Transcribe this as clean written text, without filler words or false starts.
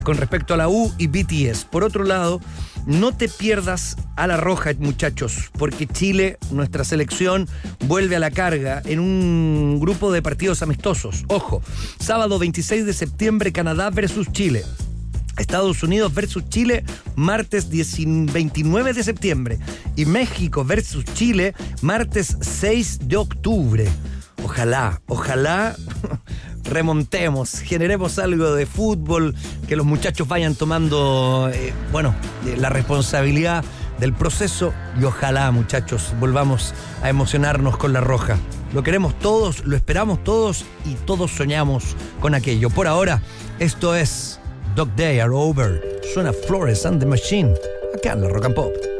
con respecto a la U y BTS. Por otro lado, no te pierdas a la roja, muchachos, porque Chile, nuestra selección, vuelve a la carga en un grupo de partidos amistosos. Ojo, sábado 26 de septiembre, Canadá versus Chile. Estados Unidos versus Chile, martes 29 de septiembre. Y México versus Chile, martes 6 de octubre. Ojalá remontemos, generemos algo de fútbol, que los muchachos vayan tomando, la responsabilidad del proceso y ojalá, muchachos, volvamos a emocionarnos con la roja. Lo queremos todos, lo esperamos todos y todos soñamos con aquello. Por ahora, esto es Dog Day Are Over. Suena Flores and the Machine, acá en la Rock and Pop.